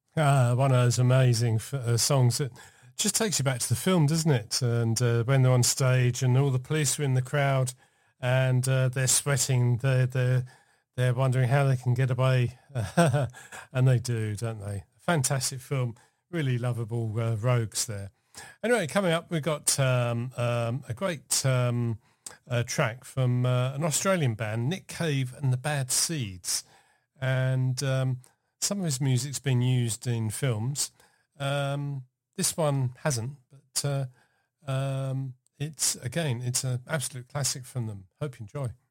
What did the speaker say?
One of those amazing songs that just takes you back to the film, doesn't it? And when they're on stage and all the police are in the crowd and they're sweating, they're wondering how they can get away, and they do, don't they? Fantastic film, really lovable rogues there. Anyway, coming up, we've got a great track from an Australian band, Nick Cave and the Bad Seeds, and some of his music's been used in films. This one hasn't, but it's an absolute classic from them. Hope you enjoy.